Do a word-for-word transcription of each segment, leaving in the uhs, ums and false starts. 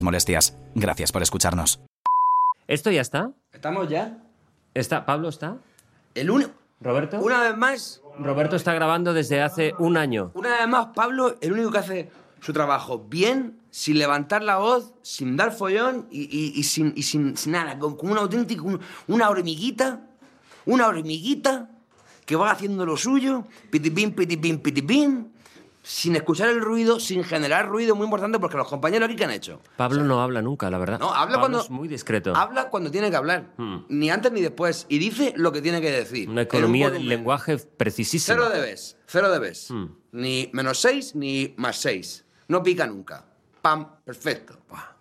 Molestias. Gracias por escucharnos. ¿Esto ya está? ¿Estamos ya? ¿Está? ¿Pablo está? El único... ¿Roberto? Una vez más... Roberto está grabando desde hace un año. Una vez más, Pablo, el único que hace su trabajo bien, sin levantar la voz, sin dar follón y, y, y, sin, y sin, sin nada, con, con un auténtico... Un, una hormiguita, una hormiguita que va haciendo lo suyo, pitipín, pitipín, pitipín, sin escuchar el ruido, sin generar ruido, muy importante, porque los compañeros aquí, ¿qué han hecho? Pablo o sea, no habla nunca, la verdad. No, habla Pablo cuando... es muy discreto. Habla cuando tiene que hablar. Hmm. Ni antes ni después. Y dice lo que tiene que decir. Una economía un del lenguaje precisísima. Cero debes. Cero debes. Hmm. Ni menos seis, ni más seis. No pica nunca. Pam, perfecto.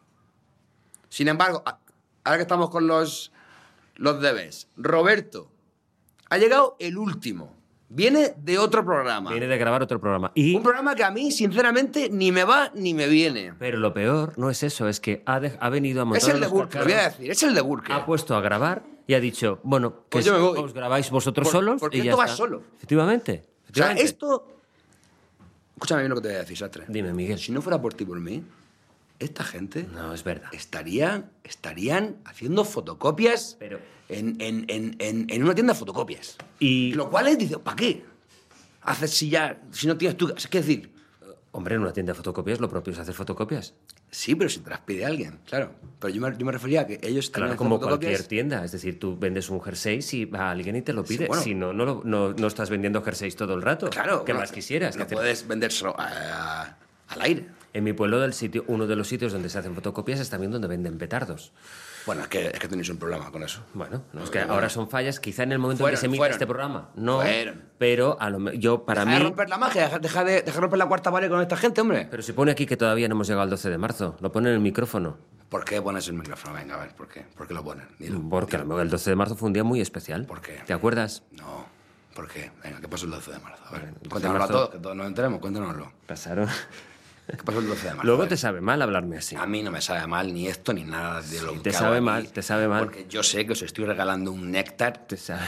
Sin embargo, ahora que estamos con los, los debes, Roberto, ha llegado el último. Viene de otro programa. Viene de grabar otro programa. Y... Un programa que a mí, sinceramente, ni me va ni me viene. Pero lo peor no es eso, es que ha, de, ha venido a montar... Es el de Burke, lo voy a decir, es el de Burke. Ha puesto a grabar y ha dicho, bueno, que pues yo me voy. os grabáis vosotros por, solos porque y ya esto está. va solo. Efectivamente. efectivamente. O sea, esto... Escúchame bien lo que te voy a decir, Sastre. Dime, Miguel. Si no fuera por ti por mí, esta gente... No, es verdad. Estarían, estarían haciendo fotocopias Pero... en, en, en, en, en una tienda de fotocopias. Y... Lo cual es, dice, ¿para qué? Haces si ya, si no tienes tú... Es que decir... Hombre, en una tienda de fotocopias lo propio es hacer fotocopias. Sí, pero si te las pide alguien, claro. Pero yo me, yo me refería a que ellos... Claro, como cualquier tienda. Es decir, tú vendes un jersey y va a alguien y te lo pide. Sí, bueno. Si no, no, lo, no, no estás vendiendo jerseys todo el rato. Claro. ¿Qué no, más quisieras? No puedes vendérselo a, a, al aire. En mi pueblo, del sitio, uno de los sitios donde se hacen fotocopias es también donde venden petardos. Bueno, es que, es que tenéis un problema con eso. Bueno, no, es que bueno. Ahora son fallas, quizá en el momento fueron, en que se emite fueron. este programa. No, fueron. Pero a lo, yo, para deja mí... de romper la magia, deja, deja, de, deja de romper la cuarta pared con esta gente, hombre. Pero se pone aquí que todavía no hemos llegado al doce de marzo. Lo pone en el micrófono. ¿Por qué pones el micrófono? Venga, a ver, ¿por qué? ¿Por qué lo ponen? Dilo. Porque dilo. El doce de marzo fue un día muy especial. ¿Por qué? ¿Te acuerdas? No. ¿Por qué? Venga, ¿qué pasó el doce de marzo? A ver, bueno, cuéntanoslo marzo... a todos, que todos nos enteremos, cuéntanoslo. Pasaron... ¿Qué pasó el doce de marzo? Luego te sabe mal hablarme así. A mí no me sabe mal ni esto ni nada de lo sí, que te hago sabe aquí, mal, te sabe mal. Porque yo sé que os estoy regalando un néctar. Te sabe.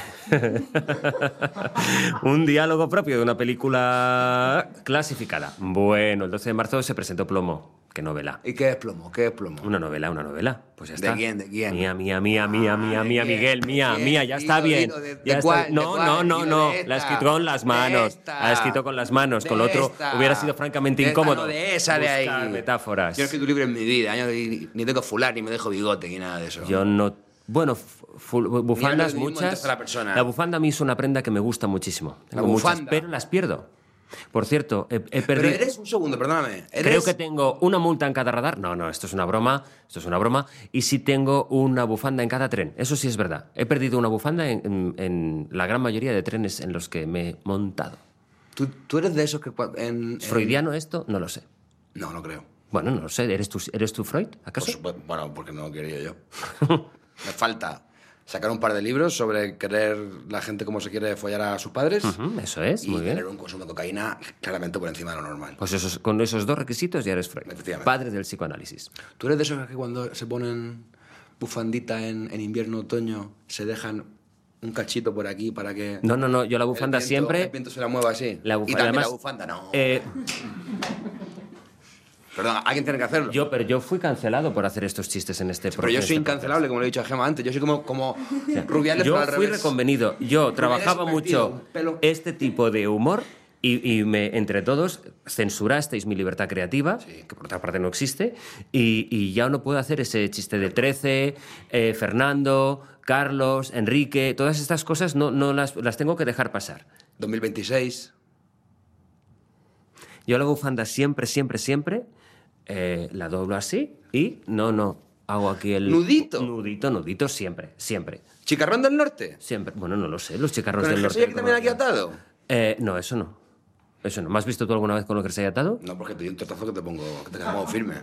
Un diálogo propio de una película clasificada. Bueno, el doce de marzo se presentó Plomo. ¿Qué novela? ¿Y qué es Plomo? ¿Qué es Plomo? Una novela, una novela. Pues ya está. ¿De quién? ¿De quién? Mía, mía, mía, mía, mía, mía, Miguel, mía, mía, ya está bien. Ya está. No, no, no, no. La ha escrito con las manos. La ha escrito con las manos. Con lo otro hubiera sido francamente incómodo. De esa de ahí. Buscar metáforas. Yo no he escrito un libro en mi vida. Yo ni tengo fular, ni me dejo bigote, ni nada de eso. Yo no... Bueno, bufandas muchas. La bufanda a mí es una prenda que me gusta muchísimo. Tengo muchas, pero las pierdo. Por cierto, he, he perdido... Pero eres un segundo, perdóname. ¿Eres... Creo que tengo una multa en cada radar. No, no, esto es una broma. Esto es una broma. Y sí tengo una bufanda en cada tren. Eso sí es verdad. He perdido una bufanda en, en, en la gran mayoría de trenes en los que me he montado. ¿Tú, tú eres de esos que... En, ¿Es freudiano esto? No lo sé. No, no creo. Bueno, no lo sé. ¿Eres tú, ¿eres tú Freud, acaso? Pues, bueno, porque no lo quería yo. Me falta... sacar un par de libros sobre querer la gente como se quiere follar a sus padres. Uh-huh, eso es, y muy bien. tener un consumo de cocaína claramente por encima de lo normal. Pues esos, con esos dos requisitos ya eres Freud. Padre del psicoanálisis. ¿Tú eres de esos que cuando se ponen bufandita en, en invierno, otoño, se dejan un cachito por aquí para que... No, no, no, yo la bufanda el viento, siempre... El viento se la mueva así. La bufanda, y también además, la bufanda, no. Eh... Perdón, alguien tiene que hacerlo. Yo, pero yo fui cancelado por hacer estos chistes en este programa. Pero yo soy este incancelable, como le he dicho a Gemma antes. Yo soy como, como Rubiales, yo pero al fui revés. reconvenido. Yo trabajaba mucho este tipo de humor y, y me, entre todos censurasteis mi libertad creativa, sí. que por otra parte no existe, y, y ya no puedo hacer ese chiste de trece, eh, Fernando, Carlos, Enrique, todas estas cosas no, no las, las tengo que dejar pasar. dos mil veintiséis. Yo la bufanda siempre, siempre, siempre... Eh, la doblo así y no, no, hago aquí el... ¿Nudito? Nudito, nudito, siempre, siempre. ¿Chicarrón del norte? Siempre, bueno, no lo sé, los chicarrones del norte. ¿Con el jersey también aquí atado? Eh, no, eso no. Eso no. ¿Me has visto tú alguna vez con el jersey atado? No, porque te doy un tortazo que te pongo, que te pongo firme.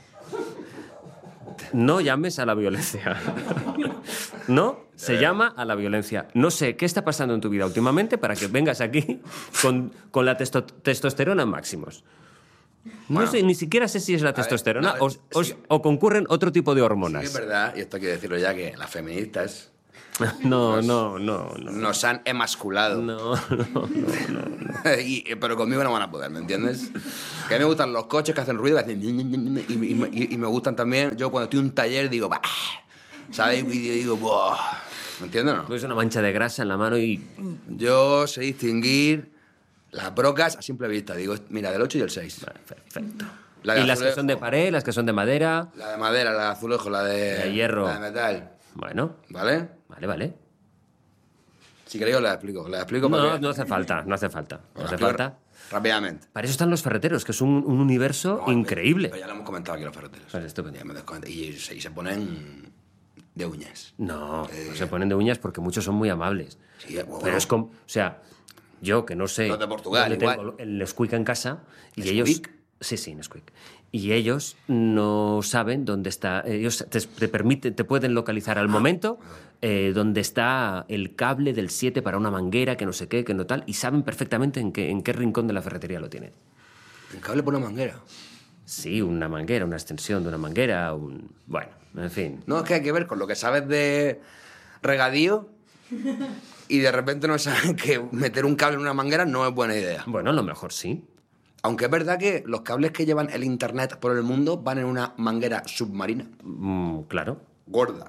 No llames a la violencia. No se llama a la violencia. No sé qué está pasando en tu vida últimamente para que vengas aquí con, con la testo testosterona en máximos. No bueno, sé, ni siquiera sé si es la testosterona ver, no, o, sí, o, o concurren otro tipo de hormonas. Sí, es verdad, y esto quiero decirlo ya, que las feministas No, no, no, no. Nos han emasculado. No, no, no, no, no. Y- pero conmigo no van a poder, ¿me entiendes? Que a mí me gustan los coches que hacen ruido, que hacen... Y, y- y- y me gustan también... Yo cuando estoy en un taller digo... "Bah", ¿sabes? Y digo... "Buah". ¿Me entiendes o no? Pues una mancha de grasa en la mano y... Yo sé distinguir las brocas a simple vista. Digo, mira, del ocho y el seis. Vale, perfecto. La de Y las que azulejo. son de pared, las que son de madera... La de madera, la de azulejo, la de... La de hierro. La de metal. Bueno, ¿Vale? vale, vale. Si queréis os la explico. La explico No, porque... no hace falta, no hace falta. No os la hace explico falta. Rápidamente. Para eso están los ferreteros, que es un, un universo No, increíble. Pero ya lo hemos comentado aquí los ferreteros. Pues estupendo. Ya me desconecto. Y, se- y se ponen de uñas. No, Eh, no se ponen de uñas porque muchos son muy amables. Sí, bueno, Pero es como... O sea, yo que no sé... Los de Portugal, dónde igual. tengo el Nesquik en casa y ¿Nesquik? ellos... Sí, sí, Nesquik. Y ellos no saben dónde está... Ellos te, te permiten, te pueden localizar al momento eh, dónde está el cable del siete para una manguera, que no sé qué, que no tal, y saben perfectamente en qué, en qué rincón de la ferretería lo tienen. El cable por una manguera. Sí, una manguera, una extensión de una manguera, un... Bueno, en fin. No, es que hay que ver con lo que sabes de regadío y de repente no saben que meter un cable en una manguera no es buena idea. Bueno, a lo mejor sí. Aunque es verdad que los cables que llevan el internet por el mundo van en una manguera submarina. Mm, claro. Gorda.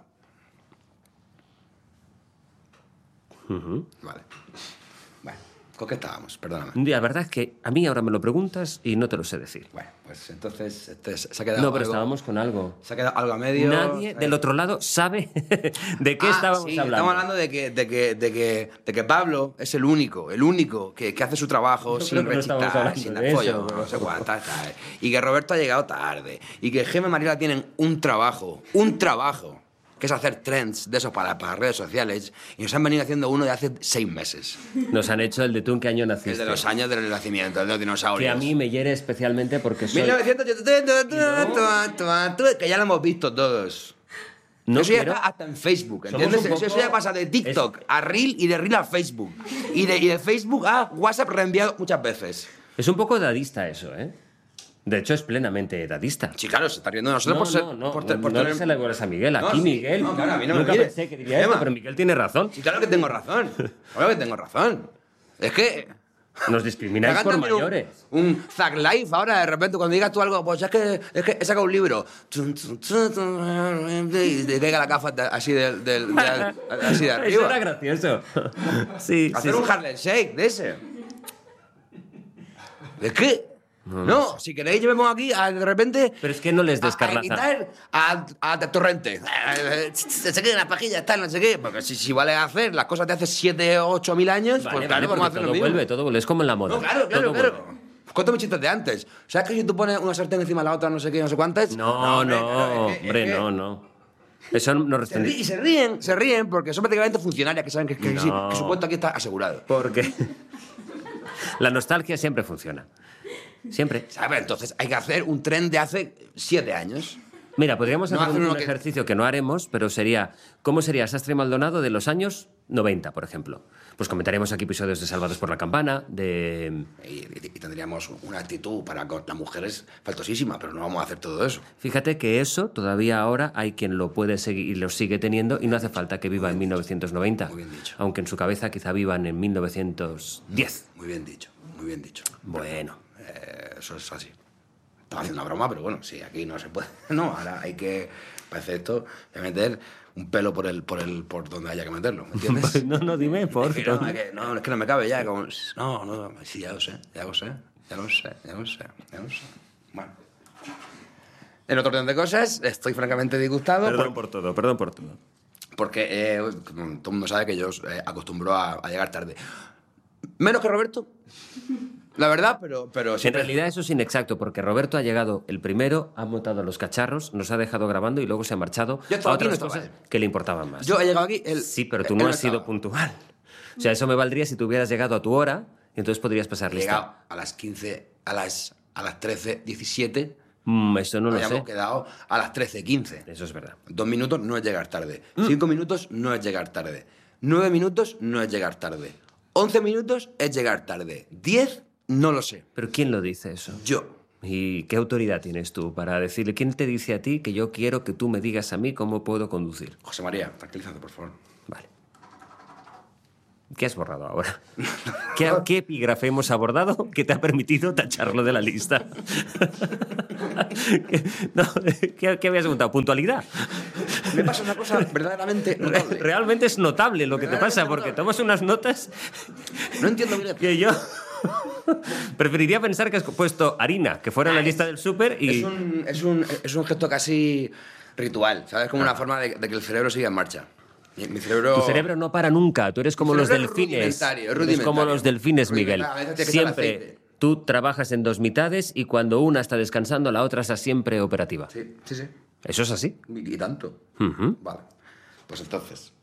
Ujú. Vale. Bueno, ¿con qué estábamos? Perdóname. La verdad es que a mí ahora me lo preguntas y no te lo sé decir. Bueno, pues entonces este, se ha quedado No, pero algo- estábamos con algo. Se ha quedado algo a medio. Nadie ¿sabes? del otro lado sabe de qué Ah, estábamos sí, hablando. Estamos hablando de que, de, que, de, que, de que Pablo es el único, el único que, que hace su trabajo Yo sin creo que no estamos rechistar, hablando sin de dar eso, pollo, pero- no sé cuántas, tal. Y que Roberto ha llegado tarde. Y que Gemma y Mariela tienen un trabajo, un trabajo, que es hacer trends de esos para, para redes sociales. Y nos han venido haciendo uno de hace seis meses. Nos han hecho el de tú en qué año naciste. El de los años del nacimiento, el de los dinosaurios. Que a mí me hiere especialmente porque soy... mil novecientos que ya lo hemos visto todos. No eso ya quiero- está hasta en Facebook, Somos ¿entiendes? un Eso- Eso poco- ya pasa de TikTok a Reel y de Reel a Facebook. Y de, y de Facebook a WhatsApp reenviado muchas veces. Es un poco dadista eso, ¿eh? De hecho, es plenamente dadista. Sí, claro, se está riendo de nosotros No, por ser... no, no, por, no, te- por no tener- le se le vuelves a Miguel. Aquí No, sí. Miguel... No, claro, a mí no me nunca mire. pensé que diría Gemma. esto, pero Miguel tiene razón. Sí, claro que tengo razón. Claro que tengo razón. Es que... Nos discrimináis Hagan por también un- mayores. Un, Zack Life ahora, de repente, cuando digas tú algo, pues es que, es que he sacado un libro. Tun, tun, tun, tun, Y te caiga la gafa de- así de, del- de- así de Eso arriba. era gracioso. Sí, sí, Hacer sí. un Harlem Shake de ese. ¿De qué? No, si queréis, yo me pongo aquí a, de repente. Pero es que no les des a, a carnaza. imitar a, a Torrente. Se sé qué, las pajillas, tal, no sé qué. Porque si, si vale hacer las cosas de hace siete o ocho mil años, Vale, pues vale, claro, vamos a porque hacer lo todo mismo. vuelve, todo vuelve. Es como en la moda. No, claro, claro, Todo claro. vuelve. Cuéntame chistes de antes. ¿Sabes que si tú pones una sartén encima de la otra, no sé qué, no sé cuántas? No, hombre, no, claro, es que- es hombre, que- no, no. Eso no Se responde. ríen, y se ríen, se ríen, porque son prácticamente funcionarias que saben que, que, sí, No. que su puesto aquí está asegurado. Porque la nostalgia siempre funciona. Siempre. ¿Sabes? Entonces hay que hacer un tren de hace siete años. Mira, podríamos No hacer hacer un, uno que- ejercicio que no haremos, pero sería... ¿Cómo sería Sastre y Maldonado de los años noventa, por ejemplo? Pues comentaríamos aquí episodios de Salvados por la Campana, de... Y, y- y tendríamos una actitud para con las mujeres faltosísima, pero no vamos a hacer todo eso. Fíjate que eso todavía ahora hay quien lo puede seguir y lo sigue teniendo y no hace falta que viva en mil novecientos noventa. Muy bien dicho. Aunque en su cabeza quizá vivan en mil novecientos diez. Muy bien dicho, muy bien dicho. Bueno. Eh, eso es así. Estaba haciendo una broma, pero bueno, sí, aquí no se puede. No, ahora hay que, parece esto, voy a meter un pelo por el, por el, por donde haya que meterlo, ¿me entiendes? No, no, dime, por Es que no, es que, no, es que no me cabe ya. Como, no, no, sí, ya lo sé, ya lo sé, ya lo sé, ya lo sé, ya lo sé. Bueno. En otro orden de cosas, estoy francamente disgustado. Perdón por- por todo, perdón por todo. porque eh, todo el mundo sabe que yo eh, acostumbro a, a llegar tarde. Menos que Roberto, la verdad, pero, pero En siempre... realidad eso es inexacto, porque Roberto ha llegado el primero, ha montado los cacharros, nos ha dejado grabando y luego se ha marchado Yo a estaba aquí y otras no estaba cosas él. que le importaban más. Yo he llegado aquí... El, Sí, pero tú él no no has sido estaba. puntual. O sea, eso me valdría si tú hubieras llegado a tu hora y entonces podrías pasar He lista. llegado a las quince, a las, a las trece diecisiete, Mm, eso no lo habíamos sé. quedado a las trece quince. Eso es verdad. Dos minutos no es llegar tarde. Mm. Cinco minutos no es llegar tarde. Nueve minutos no es llegar tarde. Once minutos es llegar tarde. Diez, no lo sé. Pero ¿quién lo dice eso? Yo. ¿Y qué autoridad tienes tú para decirle? ¿Quién te dice a ti que yo quiero que tú me digas a mí cómo puedo conducir? José María, tranquilízate, por favor. Vale. ¿Qué has borrado ahora? ¿Qué, ¿Qué epígrafe hemos abordado que te ha permitido tacharlo de la lista? No, ¿qué, ¿Qué habías preguntado? ¿Puntualidad? Me pasa una cosa verdaderamente notable. Realmente es notable lo que te pasa, porque tomas unas notas... No entiendo bien. Que yo... Preferiría pensar que has puesto harina, que fuera en la lista del súper y... Es un, es, un, es un gesto casi ritual, ¿sabes? Como una forma de, de que el cerebro siga en marcha. Mi, mi cerebro... Tu cerebro no para nunca, tú eres como los delfines. Eres como los delfines, Miguel. Siempre tú trabajas en dos mitades y cuando una está descansando, la otra está siempre operativa. Sí, sí, sí. ¿Eso es así? Y, y tanto. Uh-huh. Vale. Pues entonces...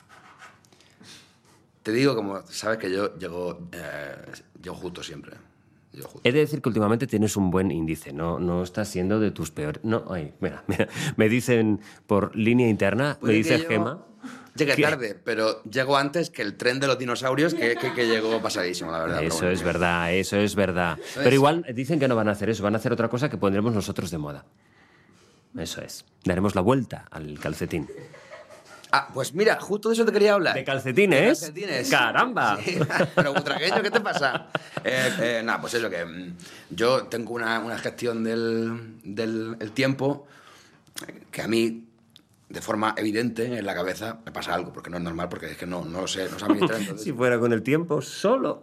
Te digo, como sabes que yo llego, eh, llego justo siempre. Llego justo. He de decir que últimamente tienes un buen índice, no, no estás siendo de tus peores... No, ay, mira, mira, me dicen por línea interna, me dice Gema... Llegué ¿Qué? tarde, pero llego antes que el tren de los dinosaurios, que, que, que llegó pasadísimo, la verdad. Eso bueno, es verdad, eso es verdad. Pero igual dicen que no van a hacer eso, van a hacer otra cosa que pondremos nosotros de moda. Eso es. Daremos la vuelta al calcetín. Ah, pues mira, justo de eso te quería hablar. ¿De calcetines? ¿De calcetines? ¡Caramba! Sí. Pero butragueño, ¿qué te pasa? Eh, eh, nada, pues eso, que mm, yo tengo una, una gestión del, del el tiempo que a mí, de forma evidente, en la cabeza me pasa algo, porque no es normal, porque es que no, no lo sé, no sé administrar. Entonces... Si fuera con el tiempo, solo.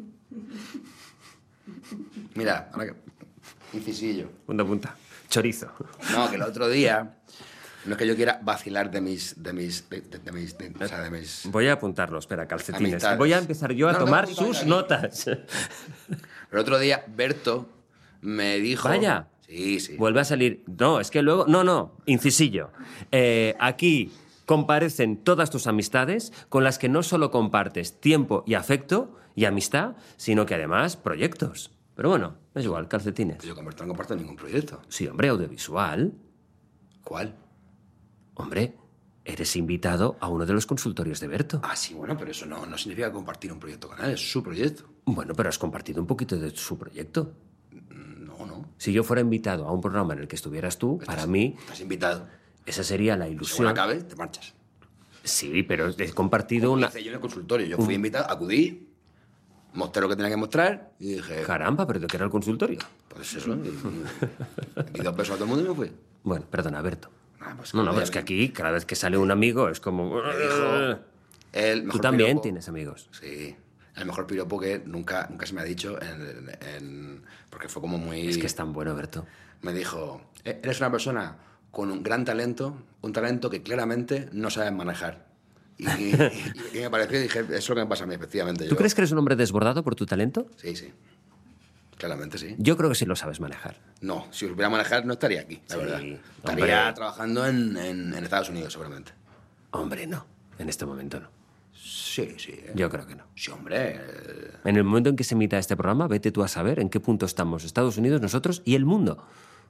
Mira, ahora que... Incisillo. Punta, punta. Chorizo. No, que el otro día... No es que yo quiera vacilar de mis... De mis, de, de, de mis, de, o sea, de mis... Voy a apuntarlo, espera, calcetines. Amistades. Voy a empezar yo a No, no, tomar no, no, sus no, no. notas. Pero el otro día Berto me dijo... Vaya. Sí, sí. Vuelve a salir... No, es que luego... No, no, incisillo. Eh, aquí comparecen todas tus amistades con las que no solo compartes tiempo y afecto y amistad, sino que además proyectos. Pero bueno, es igual, calcetines. Yo con Berto no comparto ningún proyecto. Sí, hombre, audiovisual. ¿Cuál? Hombre, eres invitado a uno de los consultorios de Berto. Ah, sí, bueno, pero eso no, no significa compartir un proyecto con él, es su proyecto. Bueno, pero has compartido un poquito de su proyecto. No, no. Si yo fuera invitado a un programa en el que estuvieras tú, Estás, para mí, Estás invitado. esa sería la Según ilusión. acabe, te marchas. Sí, pero he compartido Como una... hice yo en el consultorio. Yo fui invitado, acudí, mostré lo que tenía que mostrar y dije... Caramba, pero ¿de qué era el consultorio? Pues eso, y, y, y dos besos a todo el mundo y me fui. Bueno, perdona, Berto. Ah, pues No, no, que pero es que aquí, cada vez que sale un amigo, es como... me dijo el Tú mejor también piropo. tienes amigos. Sí, el mejor piropo que nunca, nunca se me ha dicho, en, en- porque fue como muy... Es que es tan bueno, Berto. Me dijo, "E- eres una persona con un gran talento, un talento que claramente no sabes manejar. Y, y- y me pareció y dije, eso es lo que me pasa a mí, efectivamente. ¿Tú yo- crees que eres un hombre desbordado por tu talento? Sí, sí. Claramente sí. Yo creo que sí lo sabes manejar. No, si supiera manejar no estaría aquí, la Sí, verdad. hombre. Estaría trabajando en, en- en Estados Unidos, seguramente. Hombre, no. En este momento no. Sí, sí. ¿eh? Yo creo que no. Sí, hombre. eh, En el momento en que se emita este programa, vete tú a saber en qué punto estamos Estados Unidos, nosotros y el mundo.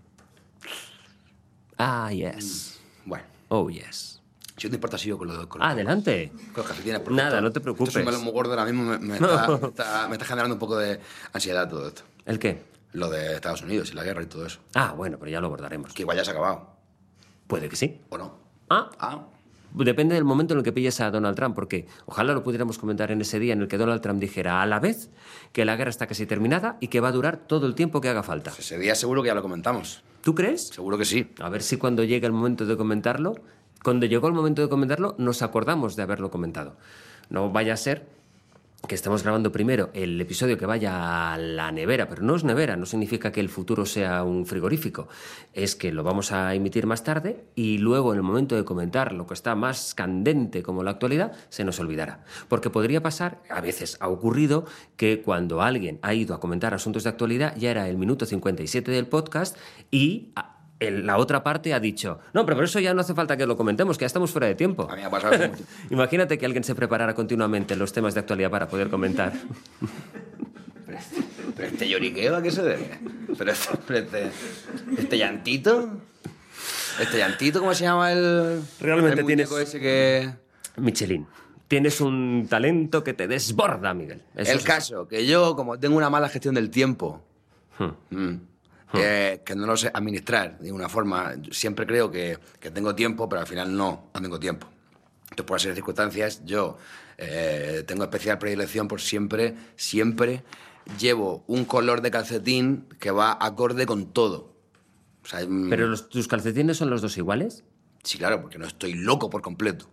Ah, yes. Bueno, Oh, yes. si no te importa, sigo con los con Ah, los- adelante. con los calcetines. porque Nada, esto- no te preocupes. Esto es un melón muy gordo ahora mismo, me, me está, me está- me está generando un poco de ansiedad todo esto. ¿El qué? Lo de Estados Unidos y la guerra y todo eso. Ah, bueno, pero ya lo abordaremos. Que igual ya se ha acabado, Puede que sí. ¿o no? Ah, Ah, depende del momento en el que pilles a Donald Trump, porque ojalá lo pudiéramos comentar en ese día en el que Donald Trump dijera a la vez que la guerra está casi terminada y que va a durar todo el tiempo que haga falta. ese día seguro que ya lo comentamos. ¿Tú crees? Seguro que sí. A ver si cuando llegue el momento de comentarlo, cuando llegó el momento de comentarlo, nos acordamos de haberlo comentado. No vaya a ser que estemos grabando primero el episodio que vaya a la nevera, pero no es nevera, no significa que el futuro sea un frigorífico, es que lo vamos a emitir más tarde y luego en el momento de comentar lo que está más candente como la actualidad, se nos olvidará. Porque podría pasar, a veces ha ocurrido, que cuando alguien ha ido a comentar asuntos de actualidad ya era el minuto cincuenta y siete del podcast y... el- la otra parte ha dicho, no, pero por eso ya no hace falta que lo comentemos, que ya estamos fuera de tiempo. A mí me ha pasado hace mucho. Imagínate que alguien se preparara continuamente los temas de actualidad para poder comentar. Pero este, pero este lloriqueo, ¿a qué se debe? Pero este, pero este, este llantito... Este llantito, ¿cómo se llama el... Realmente el muñeco tienes- ese que... Michelin, tienes un talento que te desborda, Miguel. Eso el es- caso, que yo, como tengo una mala gestión del tiempo... Hmm. mm, que, que no lo sé administrar de una forma. Siempre creo que, que tengo tiempo, pero al final no, no tengo tiempo. Entonces, por esas circunstancias, yo eh, tengo especial predilección por siempre, siempre llevo un color de calcetín que va acorde con todo. O sea, ¿Pero los, tus calcetines son los dos iguales? Sí, claro, porque no estoy loco por completo.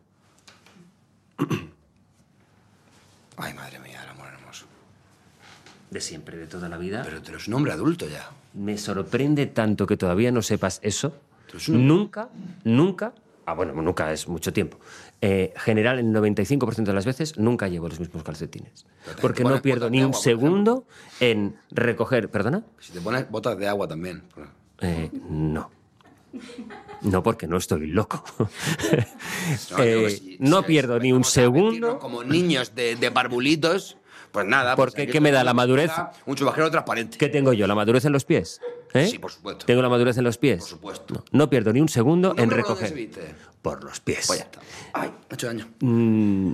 Ay, madre mía, el amor hermoso. De siempre, de toda la vida. Pero tú eres un hombre adulto ya. Me sorprende tanto que todavía no sepas eso. Tú eres un... Nunca, nunca... Ah, bueno, nunca es mucho tiempo. Eh, general, el noventa y cinco por ciento de las veces nunca llevo los mismos calcetines. Porque no pierdo ni un agua, segundo en recoger... ¿Perdona? Si te pones botas de agua también. Eh, no. No, porque no estoy loco. No, eh, si, no si, pierdo si, ni un segundo. Como niños de, de barbulitos, pues nada. ¿Por qué? ¿Qué me da la madurez? Un chubajero transparente. ¿Qué tengo yo? ¿La madurez en los pies? ¿Eh? Sí, por supuesto. ¿Tengo la madurez en los pies? Por supuesto. No, no pierdo ni un segundo en recoger. ¿Por dónde se viste? Por los pies. Pues ya está. Ay, ocho años. Mm,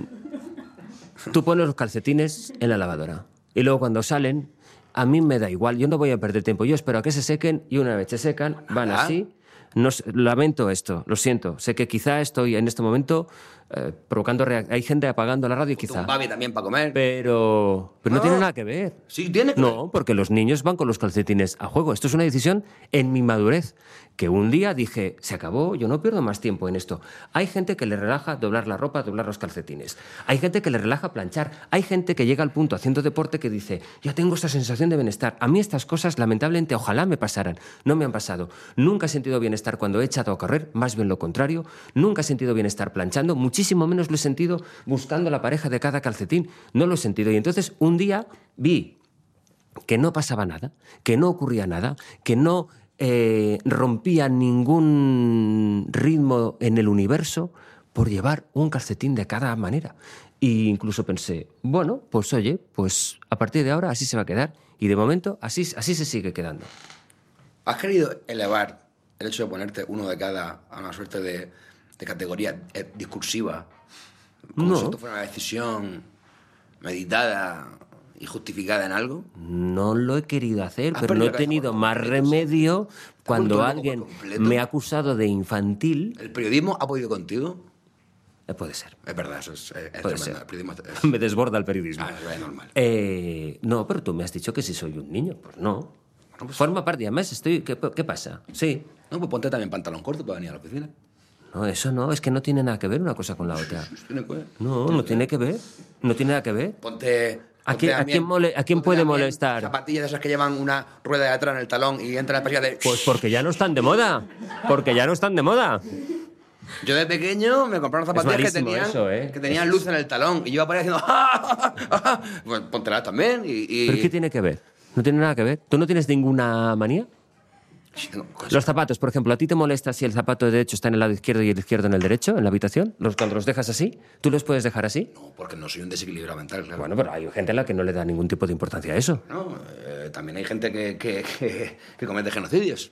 tú pones los calcetines en la lavadora y luego cuando salen, a mí me da igual. Yo no voy a perder tiempo. Yo espero a que se sequen y una vez se secan, van Nada. así. No, lamento esto, lo siento. Sé que quizá estoy en este momento eh, provocando... Reac- Hay gente apagando la radio quizá. Un babi también para comer. Pero, pero no. No. tiene nada que ver. Sí, tiene que No, porque los niños van con los calcetines a juego. Esto es una decisión en mi madurez. Que un día dije, se acabó, yo no pierdo más tiempo en esto. Hay gente que le relaja doblar la ropa, doblar los calcetines. Hay gente que le relaja planchar. Hay gente que llega al punto haciendo deporte que dice, ya tengo esta sensación de bienestar. A mí estas cosas, lamentablemente, ojalá me pasaran. No me han pasado. Nunca he sentido bienestar cuando he echado a correr, más bien lo contrario. Nunca he sentido bienestar planchando, muchísimo menos lo he sentido buscando la pareja de cada calcetín. No lo he sentido. Y entonces un día vi que no pasaba nada, que no ocurría nada, que no eh, rompía ningún ritmo en el universo por llevar un calcetín de cada manera. E incluso pensé, bueno, pues oye, pues a partir de ahora así se va a quedar. Y de momento así, así se sigue quedando. ¿Has querido elevar el hecho de ponerte uno de cada a una suerte de, de categoría eh, discursiva? Como No. si esto fuera una decisión meditada y justificada en algo. No lo he querido hacer, Has pero no perdido he la cabeza tenido por más completo, remedio cuando vuelto loco alguien por completo. me ha acusado de infantil. ¿El periodismo ha podido contigo? Eh, puede ser. Es verdad, eso es, es Puede tremendo. ser. El periodismo es, Me desborda el periodismo. ah, es normal. Eh, no, pero tú me has dicho que si soy un niño. Pues no. Forma parte, además estoy... ¿Qué, qué pasa? Sí. No, pues ponte también pantalón corto para venir a la oficina. No, eso no, es que no tiene nada que ver una cosa con la otra. Tiene que ver. No, no tiene que ver. No tiene nada que ver. Ponte... ¿A ponte quién- a también- quién mole- a quién ponte puede también molestar? Zapatillas de esas que llevan una rueda de atrás en el talón y entra la perilla de... Pues porque ya no están de moda. Porque ya no están de moda. Yo de pequeño me compraron zapatillas que malísimo tenían, eso, ¿eh? que tenían luz en el talón y yo iba por ahí haciendo... Pues póntelas también y... y- ¿Pero qué tiene que ver? No tiene nada que ver. ¿Tú no tienes ninguna manía? Sí, tengo cosas. Los zapatos, por ejemplo, ¿a ti te molesta si el zapato derecho está en el lado izquierdo y el izquierdo en el derecho, en la habitación? Los, cuando los dejas así, ¿tú los puedes dejar así? No, porque no soy un desequilibrio mental, claro. Bueno, pero hay gente a la que no le da ningún tipo de importancia a eso. No, eh, también hay gente que, que, que, que comete genocidios.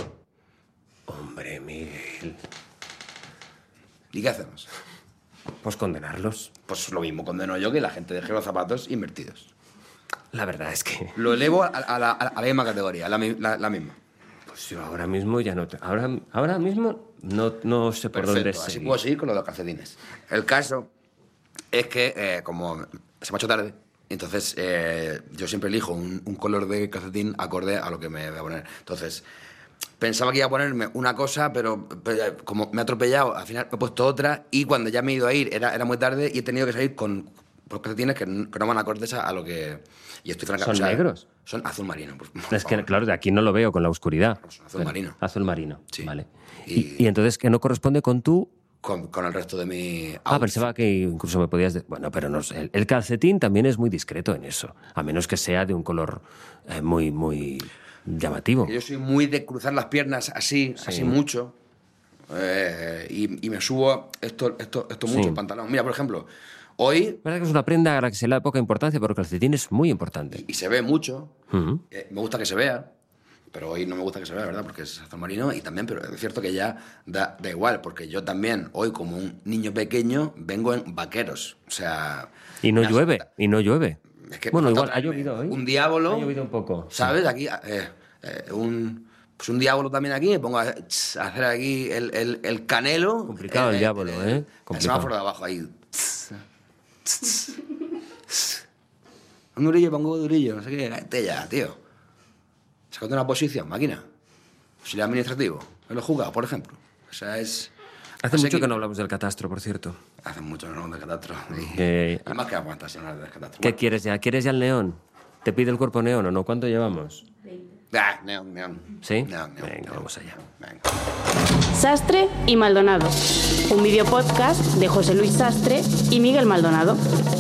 Hombre, Miguel. ¿Y qué hacemos? Pues condenarlos. Pues lo mismo condeno yo que la gente deje los zapatos invertidos. La verdad es que... Lo elevo a, a la, a la misma categoría, a la, mi- la- la misma. Pues yo ahora mismo ya no... te- Ahora, ahora mismo no, no sé por dónde Perfecto, así seguir. puedo seguir con los dos calcetines. El caso es que, eh, como se me ha hecho tarde, entonces eh, yo siempre elijo un, un color de calcetín acorde a lo que me voy a poner. Entonces, pensaba que iba a ponerme una cosa, pero, pero como me ha atropellado, al final me he puesto otra y cuando ya me he ido a ir era, era muy tarde y he tenido que salir con los calcetines que no, que no van acordes a, a lo que... Y estoy franca, ¿Son o sea, negros? Son azul marino. Por, por Es que, favor. claro, de aquí no lo veo con la oscuridad. Son azul marino. Azul marino, Sí. vale. Y- Y, y entonces, ¿que no corresponde con tú? Con, con el resto de mi... Ah, outfit. pensaba que incluso me podías... de- Bueno, pero no sé. El, el calcetín también es muy discreto en eso. A menos que sea de un color eh, muy, muy llamativo. Que yo soy muy de cruzar las piernas así, Sí. así mucho. eh, y, y me subo esto, esto, esto mucho Sí. el pantalón. Mira, por ejemplo, hoy, Es verdad que es una prenda a la que se le da poca importancia, pero el calcetín es muy importante. y se ve mucho, Ujú. eh, me gusta que se vea, pero hoy no me gusta que se vea, ¿verdad? Porque es azul marino y también, pero es cierto que ya da, da igual, porque yo también, hoy como un niño pequeño, vengo en vaqueros. O sea... Y no me llueve, asusta. y no llueve. Es que bueno, me igual falta ha traerme llovido hoy. Un diablo. Ha llovido un poco. ¿Sabes? Aquí, eh, eh, un Pues un diablo también aquí, me pongo a, tss, a hacer aquí el, el, el canelo. Complicado el, el diablo, ¿eh? El, Complicado. el semáforo de abajo ahí. Tss, tss, tss. Un durillo, pongo un durillo, no sé qué. Cállate ya, tío. Sacando una posición, máquina. Auxiliar administrativo. En los juzgados, por ejemplo. O sea, es... Hace mucho que no hablamos del catastro, por cierto. Hace mucho que no hablamos del catastro. Eh, Además que aguantas sin hablar del catastro. ¿Qué Bueno. quieres ya? ¿Quieres ya el neón? ¿Te pide el cuerpo neón o no? ¿Cuánto llevamos? Ah, neón, neón. ¿Sí? Neón, neón, Venga, neón. vamos allá. Venga. Sastre y Maldonado, un videopodcast de José Luis Sastre y Miguel Maldonado.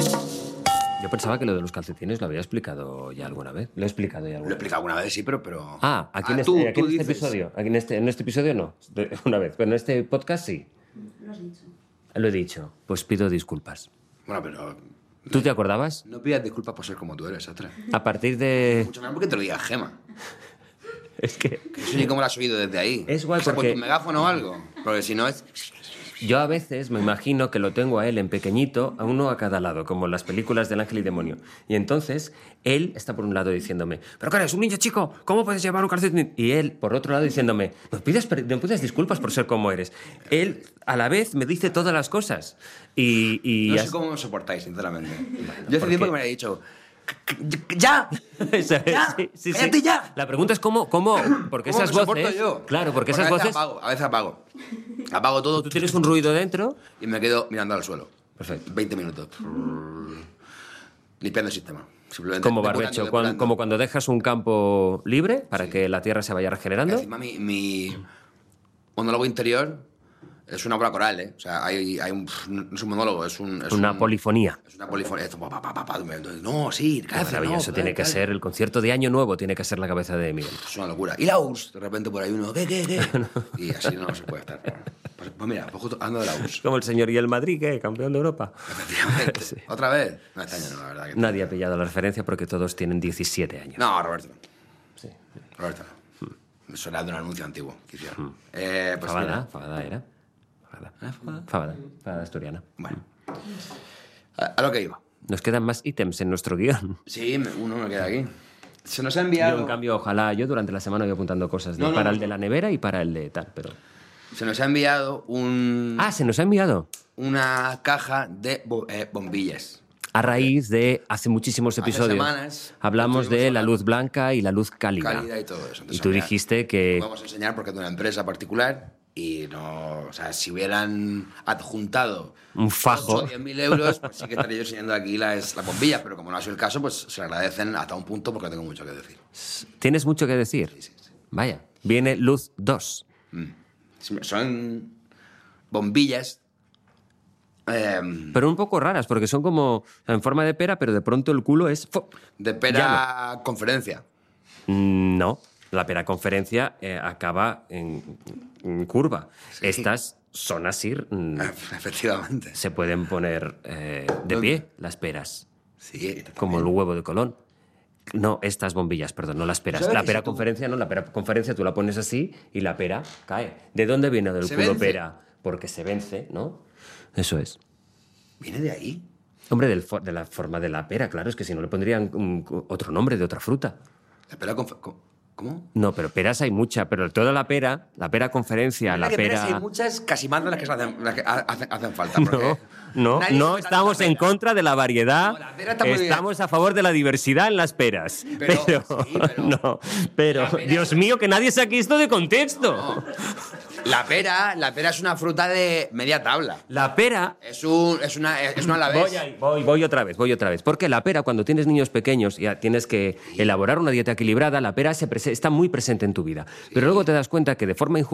Yo pensaba que lo de los calcetines lo había explicado ya alguna vez. Lo he explicado ya Lo he alguna vez. explicado alguna vez, sí, pero... pero... Ah, aquí en Ah, este, tú, aquí tú en este dices. episodio. Aquí en, este, en este episodio no. De- Una vez. Pero en este podcast sí. Lo has dicho. Lo he dicho. Pues pido disculpas. Bueno, pero... ¿Tú te acordabas? No pidas disculpas por ser como tú eres, Sastre. A partir de... Mucho menos porque te lo diga Gema. Es que Que eso ni cómo lo has oído desde ahí. Es guay O sea, porque- con tu megáfono o algo. Porque si no es... yo a veces me imagino que lo tengo a él en pequeñito, a uno a cada lado, como en las películas del ángel y demonio. Y entonces él está por un lado diciéndome, ¿pero qué eres, un niño chico? ¿Cómo puedes llevar un calcetín? Y él por otro lado diciéndome, no pidas, per- no pidas disculpas por ser como eres. Él a la vez me dice todas las cosas. Y, y No as- sé cómo os soportáis, sinceramente. Yo hace ¿por tiempo qué? que me había dicho... ¡Ya! Eso es, ¡Ya! sí, sí, sí. ¡Cállate ya! La pregunta es cómo, cómo porque ¿Cómo esas me soporto voces... yo? Claro, porque Pues esas a veces voces... apago, a veces apago. Apago todo Tú tienes un ruido dentro... y me quedo mirando al suelo. Perfecto. veinte minutos. Limpiando el sistema. Simplemente Como depurando, barbecho, depurando. cuan- como cuando dejas un campo libre para que la tierra se vaya regenerando. Encima mi, mi monólogo interior es una obra coral, ¿eh? O sea, hay, hay un, no es un monólogo, es, un, es Una un- polifonía. Es una polifonía. Esto, pa, pa, pa, pa, pa, no, sí, Qué cállate, maravilloso, no, tiene que cállate. ser el concierto de Año Nuevo, tiene que ser la cabeza de Miguel. Es una locura. Y la U R S S, de repente por ahí uno, ¿qué, qué, qué? Y así no se puede estar. Pues, pues mira, pues justo ando de la U R S S. Como el señor y el Madrid, ¿qué? Campeón de Europa. Efectivamente. Sí. ¿Otra vez? No, este año no, la verdad. Que... Nadie ha pillado la referencia porque todos tienen diecisiete años. No, Roberto. Sí. Roberto. Me suena de un anuncio antiguo que hicieron. Eh, pues Fabada, mira. Fabada era. Fabada. ¿Eh, Fabada? Fabada, Fabada asturiana. Bueno. A, a lo que iba. Nos quedan más ítems en nuestro guión. Sí, me- uno me queda aquí. Se nos ha Yo, enviado... en cambio, ojalá, yo durante la semana voy apuntando cosas de- No, no, para no, el de la nevera y para el de tal, pero... Se nos ha enviado un, Ah, se nos ha enviado. una caja de bo- eh, bombillas. A raíz de hace muchísimos Hace episodios. semanas hablamos de estuvimos la hablando. luz blanca y la luz cálida. Cálida y todo eso. Entonces, y tú mira, dijiste que... Lo vamos a enseñar porque es de una empresa particular y no... O sea, si hubieran adjuntado... Un fajo. ocho o diez mil euros, pues sí que estaría yo enseñando aquí las, las bombillas, pero como no ha sido el caso, pues se agradecen hasta un punto porque tengo mucho que decir. ¿Tienes mucho que decir? Sí, sí, sí. Vaya, viene luz dos. Son bombillas... eh, Pero un poco raras, porque son como en forma de pera, pero de pronto el culo es... ¡fo! de pera conferencia. Mm, No, la pera conferencia eh, acaba en, en curva. Estas son así, mm, Efectivamente. se pueden poner eh, de pie las peras, Sí. como el huevo de Colón. No, estas bombillas, perdón, no las peras. ¿Sabes La que pera si tú- conferencia no, la pera conferencia tú la pones así y la pera cae. ¿De dónde viene del Se culo vence. pera? Porque se vence, ¿no? Eso es. ¿Viene de ahí? Hombre, del fo- de la forma de la pera, claro, es que si no le pondrían un- otro nombre de otra fruta. La pera confer... ¿Cómo? No, pero peras hay mucha, pero toda la pera, la pera conferencia, la que peras pera... hay muchas, casi más de las que, se hacen, las que ha- hacen, hacen falta. porque No, no, nadie no se estamos trata de en pera. contra de la variedad, No, la pera está muy bien. estamos a favor de la diversidad en las peras. Pero- Pero, sí, pero- no, pero, La pera Dios es- mío, que nadie saque esto de contexto. La pera, la pera es una fruta de media tabla. La pera... Es, un, es una es una alavés. Voy, ahí, voy, voy otra vez, voy otra vez. Porque la pera, cuando tienes niños pequeños y tienes que elaborar una dieta equilibrada, la pera se prese- está muy presente en tu vida. Pero luego te das cuenta que de forma injusta